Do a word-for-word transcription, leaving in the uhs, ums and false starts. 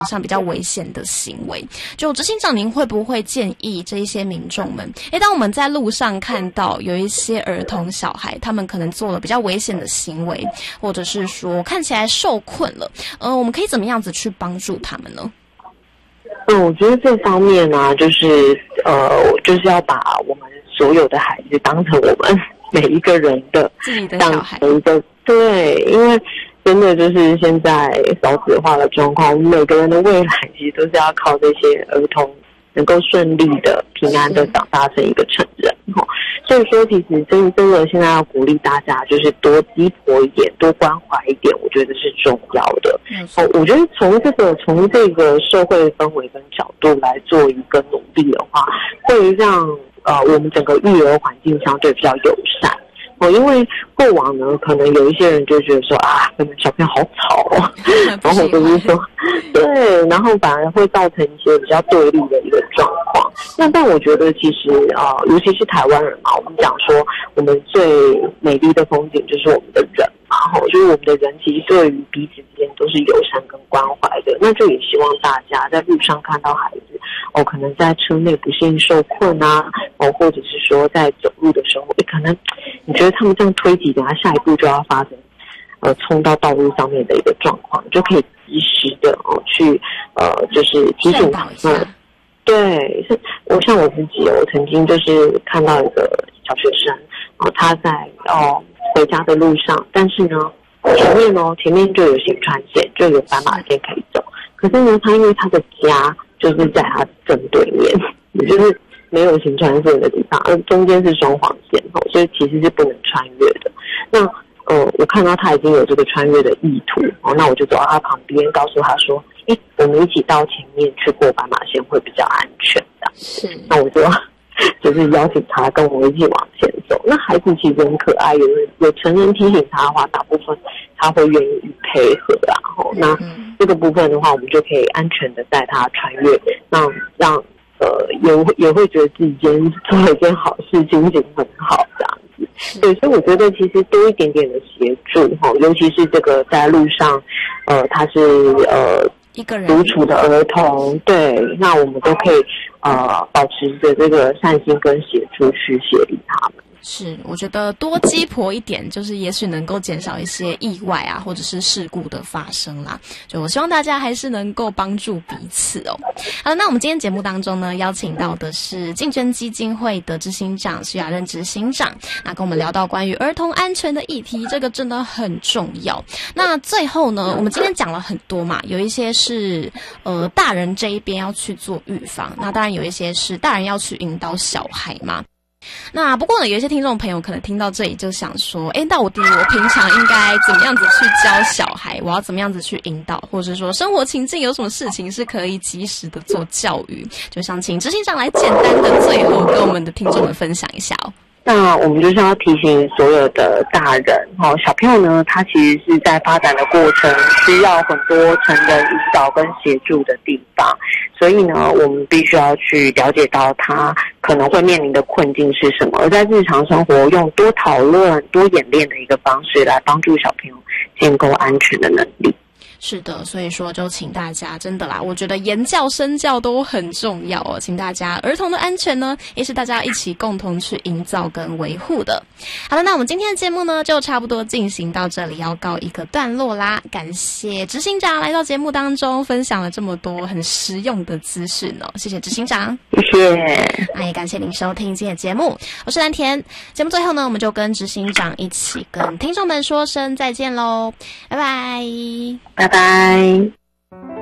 上比较危险的行为。就执行长，您会不会建议这一些民众们，诶，当我们在路上看到有一些儿童小孩，他们可能做了比较危险的行为，或者是说看起来受困了，呃，我们可以怎么样子去帮助他们呢？ 嗯，我觉得这方面呢、啊，就是呃，就是要把我们所有的孩子当成我们每一个人的自己的小孩， 当成一个对，因为真的就是现在少子化的状况，每个人的未来其实都是要靠这些儿童能够顺利的、平安的长大成一个成人。所以说，其实真真的现在要鼓励大家，就是多鸡婆一点，多关怀一点，我觉得是重要的。哦，我觉得从这个从这个社会氛围跟角度来做一个努力的话，会让呃我们整个育儿环境相对比较友善。哦，因为过往呢，可能有一些人就觉得说啊，可能小朋友好吵哦，然后就是说，对，然后反而会造成一些比较对立的一个状况。那但我觉得其实啊、呃，尤其是台湾人嘛，我们讲说我们最美丽的风景就是我们的人嘛，吼，就是我们的人其实对于彼此之间都是友善跟关怀的。那就也希望大家在路上看到孩子，哦，可能在车内不幸受困啊，哦，或者是说在走路的时候，诶，可能你觉得他们这样推挤，等下下一步就要发生呃冲到道路上面的一个状况，就可以及时的哦去呃就是提醒他们。对，是我像我自己，我曾经就是看到一个小学生哦，他在哦回家的路上，但是呢前面哦前面就有行穿线，就有斑马线可以走，可是呢他因为他的家就是在他正对面，也就是没有行穿线的地方，而中间是双黄线哦，所以其实是不能穿越的。那呃，我看到他已经有这个穿越的意图哦，那我就走到他旁边，告诉他说：“诶，我们一起到前面去过斑马线会比较安全的。”是，那我就就是邀请他跟我一起往前走。那孩子其实很可爱，有有成人提醒他的话，大部分他会愿意配合啊。哦，那这个部分的话，我们就可以安全的带他穿越，让让呃也也会觉得自己今天做了一件好事，心情很好这样。对，所以我觉得其实多一点点的协助哈，尤其是这个在路上，呃，他是呃一个人独处的儿童，对，那我们都可以呃保持着这个善心跟协助去协力他们。 是，我觉得多鸡婆一点，就是也许能够减少一些意外啊，或者是事故的发生啦。就我希望大家还是能够帮助彼此哦。好了，那我们今天节目当中呢，邀请到的是竞争基金会的执行长徐雅任执行长，那跟我们聊到关于儿童安全的议题，这个真的很重要。那最后呢，我们今天讲了很多嘛，有一些是呃大人这一边要去做预防，那当然有一些是大人要去引导小孩嘛。那不过呢，有一些听众朋友可能听到这里就想说，诶，到底我平常应该怎么样子去教小孩？我要怎么样子去引导？或者是说生活情境有什么事情是可以及时的做教育？就想请执行长来简单的最后跟我们的听众们分享一下哦。 那我们就是要提醒所有的大人哦，小朋友呢，他其实是在发展的过程需要很多成人引导跟协助的地方，所以呢，我们必须要去了解到他可能会面临的困境是什么，而在日常生活用多讨论、多演练的一个方式来帮助小朋友建构安全的能力。 是的，所以说就请大家真的啦，我觉得言教身教都很重要哦，请大家儿童的安全呢，也是大家一起共同去营造跟维护的。好了，那我们今天的节目呢，就差不多进行到这里，要告一个段落啦。感谢执行长来到节目当中，分享了这么多很实用的资讯哦，谢谢执行长。 谢谢。 那也感谢您收听今天的节目，我是蓝田。节目最后呢，我们就跟执行长一起跟听众们说声再见喽，拜拜。 拜拜。